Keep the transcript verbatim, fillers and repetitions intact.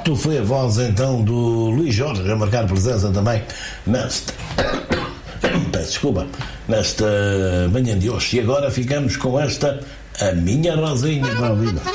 facto, foi a voz então do Luís Jorge a marcar presença também nesta peço desculpa nesta manhã de hoje. E agora ficamos com esta A Minha Rosinha para a Vida.